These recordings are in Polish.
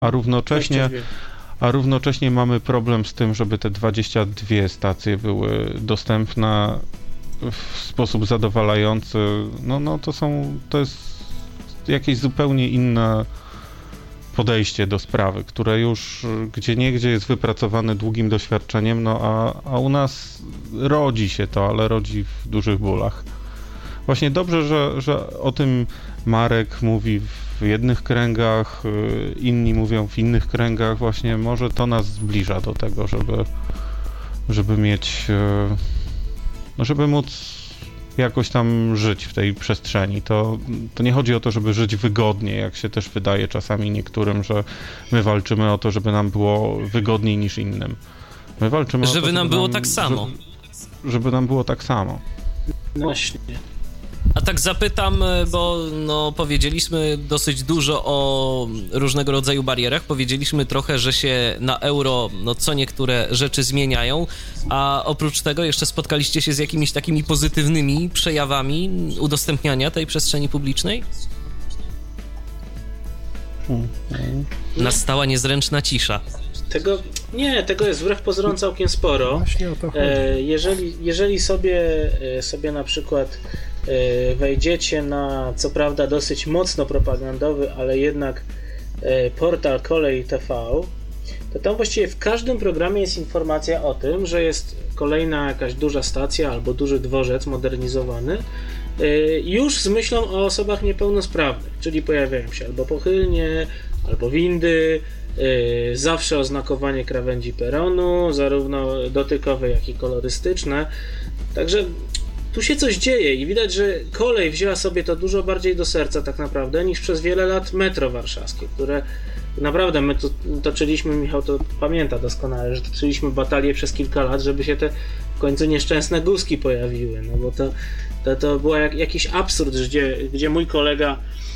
A równocześnie mamy problem z tym, żeby te 22 stacje były dostępne w sposób zadowalający. To jest jakieś zupełnie inne podejście do sprawy, które już gdzieniegdzie jest wypracowane długim doświadczeniem, a u nas rodzi się to, ale rodzi w dużych bólach. Właśnie dobrze, że o tym Marek mówi w jednych kręgach, inni mówią w innych kręgach. Właśnie może to nas zbliża do tego, żeby mieć, żeby móc jakoś tam żyć w tej przestrzeni. To nie chodzi o to, żeby żyć wygodnie, jak się też wydaje czasami niektórym, że my walczymy o to, żeby nam było wygodniej niż innym. My walczymy o to, żeby nam było tak samo. Żeby nam było tak samo. No właśnie. A tak zapytam, bo powiedzieliśmy dosyć dużo o różnego rodzaju barierach, powiedzieliśmy trochę, że się na euro co niektóre rzeczy zmieniają, a oprócz tego jeszcze spotkaliście się z jakimiś takimi pozytywnymi przejawami udostępniania tej przestrzeni publicznej? Nastała niezręczna cisza. Tego jest wbrew pozorom całkiem sporo. Właśnie o to chodzi. Jeżeli sobie na przykład wejdziecie na, co prawda dosyć mocno propagandowy, ale jednak portal Kolej TV, to tam właściwie w każdym programie jest informacja o tym, że jest kolejna jakaś duża stacja albo duży dworzec modernizowany, już z myślą o osobach niepełnosprawnych, czyli pojawiają się albo pochylnie, albo windy, zawsze oznakowanie krawędzi peronu, zarówno dotykowe, jak i kolorystyczne. Także tu się coś dzieje i widać, że kolej wzięła sobie to dużo bardziej do serca tak naprawdę niż przez wiele lat metro warszawskie, które naprawdę my toczyliśmy, Michał to pamięta doskonale, że toczyliśmy batalię przez kilka lat, żeby się te w końcu nieszczęsne guzki pojawiły, no bo to był jakiś absurd, gdzie mój kolega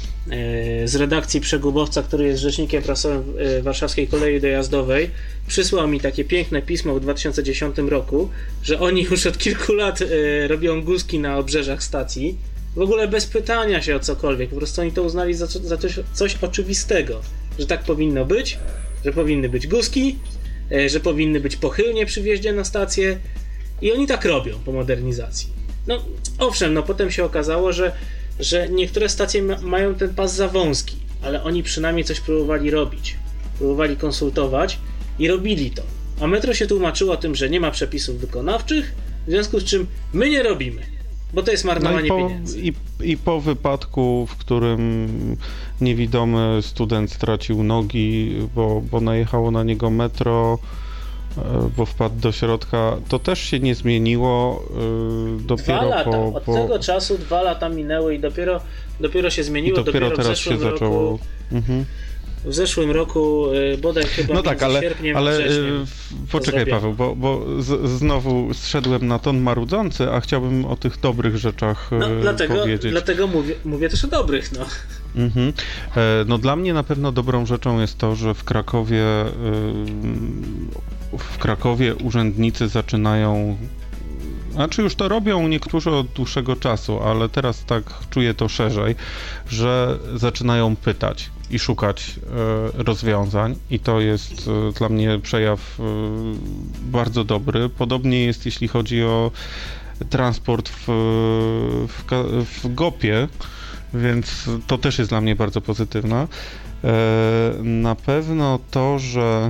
z redakcji Przegubowca, który jest rzecznikiem prasowym Warszawskiej Kolei Dojazdowej, przysłał mi takie piękne pismo w 2010 roku, że oni już od kilku lat robią guzki na obrzeżach stacji, w ogóle bez pytania się o cokolwiek, po prostu oni to uznali za coś oczywistego, że tak powinno być, że powinny być guzki, że powinny być pochylnie przy wjeździe na stację i oni tak robią po modernizacji. No owszem, potem się okazało, że niektóre stacje mają ten pas za wąski, ale oni przynajmniej coś próbowali robić, próbowali konsultować i robili to. A metro się tłumaczyło tym, że nie ma przepisów wykonawczych, w związku z czym my nie robimy, bo to jest marnowanie pieniędzy. I po wypadku, w którym niewidomy student stracił nogi, bo najechało na niego metro, bo wpadł do środka, to też się nie zmieniło dopiero 2 lata. Od tego czasu 2 lata minęły i dopiero się zmieniło. I dopiero teraz się zaczęło. W zeszłym roku, bodaj chyba między sierpniem a wrześniem. Poczekaj Paweł, bo znowu zszedłem na ton marudzący, a chciałbym o tych dobrych rzeczach powiedzieć. Dlatego mówię też o dobrych, No dla mnie na pewno dobrą rzeczą jest to, że w Krakowie urzędnicy zaczynają, znaczy już to robią niektórzy od dłuższego czasu, ale teraz tak czuję to szerzej, że zaczynają pytać i szukać rozwiązań i to jest dla mnie przejaw bardzo dobry. Podobnie jest, jeśli chodzi o transport w GOP-ie, więc to też jest dla mnie bardzo pozytywne. Na pewno to, że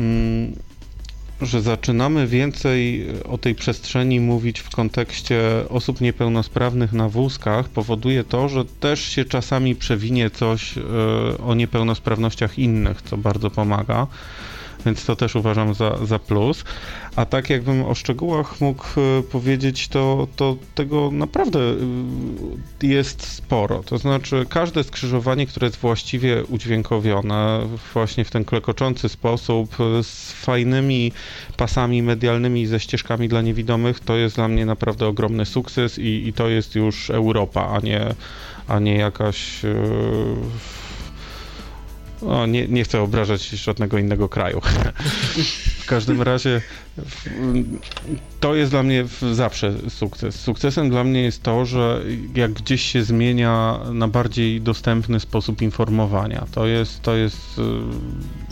zaczynamy więcej o tej przestrzeni mówić w kontekście osób niepełnosprawnych na wózkach, powoduje to, że też się czasami przewinie coś o niepełnosprawnościach innych, co bardzo pomaga. Więc to też uważam za plus. A tak jakbym o szczegółach mógł powiedzieć, to tego naprawdę jest sporo. To znaczy każde skrzyżowanie, które jest właściwie udźwiękowione właśnie w ten klekoczący sposób, z fajnymi pasami medialnymi, ze ścieżkami dla niewidomych, to jest dla mnie naprawdę ogromny sukces i to jest już Europa, a nie jakaś O, nie chcę obrażać żadnego innego kraju. W każdym razie to jest dla mnie zawsze sukces. Sukcesem dla mnie jest to, że jak gdzieś się zmienia na bardziej dostępny sposób informowania. To jest